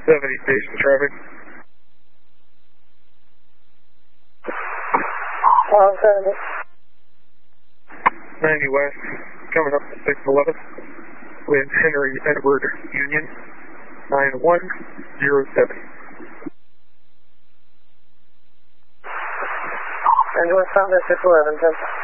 70 station traffic. 170. 90 west, coming up to 611 with Henry Edward Union, 9107. And what's on the 611, 10.